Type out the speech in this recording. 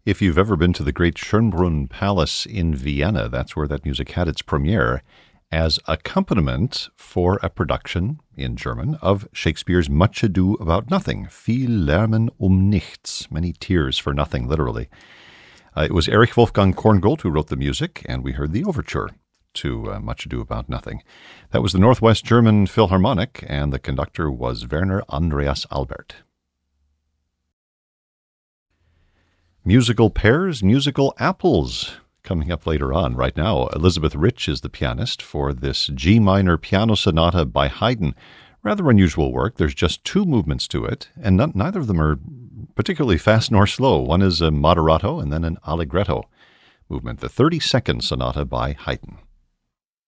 If you've ever been to the great Schönbrunn Palace in Vienna, that's where that music had its premiere as accompaniment for a production in German of Shakespeare's Much Ado About Nothing, Viel Lärmen Nichts, many tears for nothing, literally. It was Erich Wolfgang Korngold who wrote the music, and we heard the overture to Much Ado About Nothing. That was the Northwest German Philharmonic, and the conductor was Werner Andreas Albert. Musical pairs, musical apples, coming up later on. Right now, Elizabeth Rich is the pianist for this G minor piano sonata by Haydn. Rather unusual work. There's just two movements to it, and neither of them are particularly fast nor slow. One is a moderato and then an allegretto movement, the 32nd sonata by Haydn.